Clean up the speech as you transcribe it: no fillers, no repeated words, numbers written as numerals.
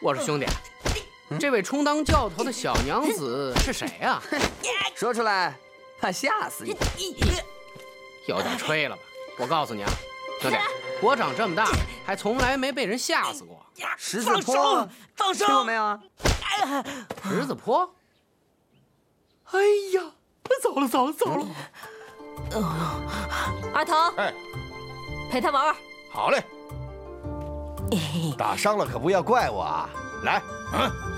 我说兄弟，这位充当教头的小娘子是谁呀？ 说出来，怕吓死你。 有点吹了吧？我告诉你啊，兄弟，我长这么大还从来没被人吓死过。 十字坡， 放手！ 听过没有啊？ 十字坡？ 哎呀，糟了糟了糟了！ 阿腾， 哎， 陪他玩玩。 好嘞。打伤了可不要怪我啊！来，